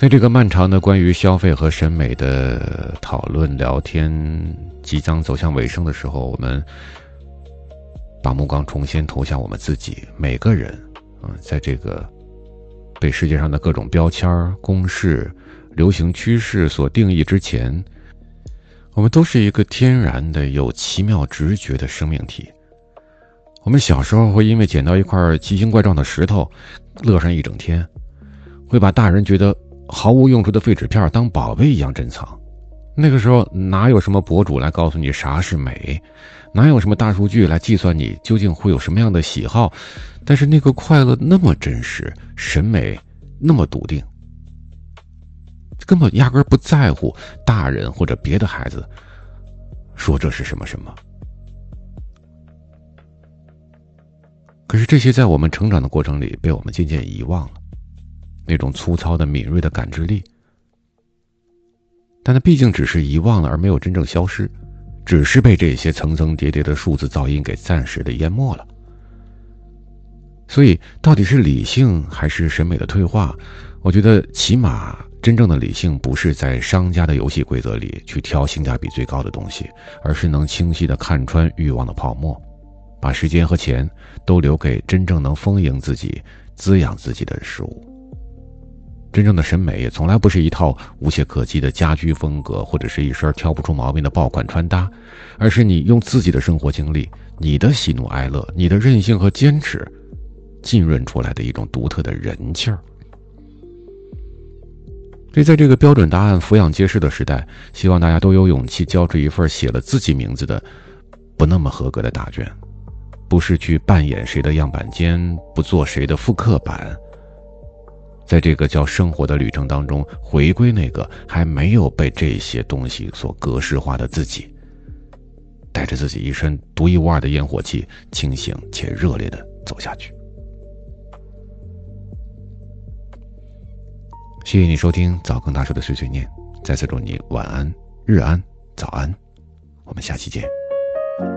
在这个漫长的关于消费和审美的讨论聊天即将走向尾声的时候，我们把目光重新投向我们自己。每个人在这个被世界上的各种标签、公式、流行趋势所定义之前，我们都是一个天然的有奇妙直觉的生命体。我们小时候会因为捡到一块奇形怪状的石头乐上一整天，会把大人觉得毫无用处的废纸片当宝贝一样珍藏。那个时候哪有什么博主来告诉你啥是美，哪有什么大数据来计算你究竟会有什么样的喜好，但是那个快乐那么真实，审美那么笃定，根本压根不在乎大人或者别的孩子说这是什么什么。可是这些在我们成长的过程里被我们渐渐遗忘了，那种粗糙的敏锐的感知力，但它毕竟只是遗忘了，而没有真正消失，只是被这些层层叠叠的数字噪音给暂时的淹没了。所以到底是理性还是审美的退化，我觉得起码真正的理性不是在商家的游戏规则里去挑性价比最高的东西，而是能清晰地看穿欲望的泡沫，把时间和钱都留给真正能丰盈自己、滋养自己的事物。真正的审美也从来不是一套无懈可击的家居风格，或者是一身挑不出毛病的爆款穿搭，而是你用自己的生活经历、你的喜怒哀乐、你的韧性和坚持浸润出来的一种独特的人气儿。所以在这个标准答案俯仰皆是的时代，希望大家都有勇气交出一份写了自己名字的不那么合格的答卷，不是去扮演谁的样板间，不做谁的复刻版，在这个叫生活的旅程当中，回归那个还没有被这些东西所格式化的自己，带着自己一身独一无二的烟火气，清醒且热烈地走下去。谢谢你收听早更大叔的碎碎念，再次祝你晚安、日安、早安，我们下期见。